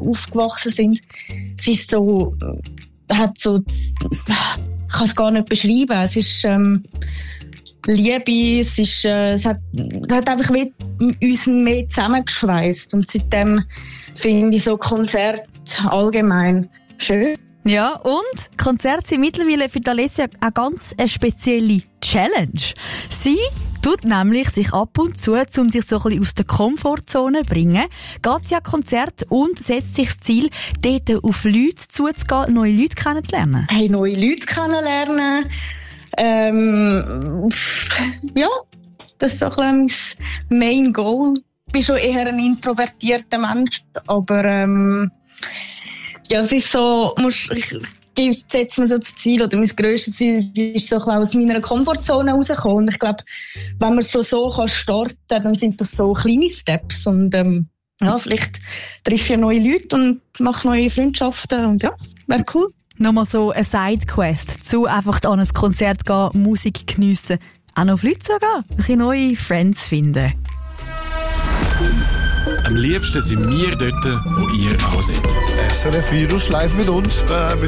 aufgewachsen sind. Es ist so, ich kann es gar nicht beschreiben. Es ist Liebe, es hat einfach uns mehr zusammengeschweißt. Und seitdem finde ich so Konzerte allgemein schön. Ja, und Konzerte sind mittlerweile für Alessia auch ganz eine spezielle Challenge. Sie tut nämlich sich ab und zu, um sich so ein bisschen aus der Komfortzone zu bringen, geht sie an Konzerte und setzt sich das Ziel, dort auf Leute zuzugehen, neue Leute kennenzulernen. Hey, neue Leute kennenlernen. Ja, das ist so ein bisschen mein Main Goal. Ich bin schon eher ein introvertierter Mensch, aber ja, es ist so, ich setze mir so das Ziel, oder mein grösstes Ziel ist so ein bisschen aus meiner Komfortzone rauskommen. Und ich glaube, wenn man schon so starten kann, dann sind das so kleine Steps. Und ja, vielleicht treffe ich neue Leute und mache neue Freundschaften. Und ja, wäre cool. Nochmal so eine Sidequest, zu einfach an ein Konzert gehen, Musik geniessen, auch noch auf Leute zugehen, ein bisschen neue Friends finden. Am liebsten sind wir dort, wo ihr auch seid. SRF Virus live mit uns.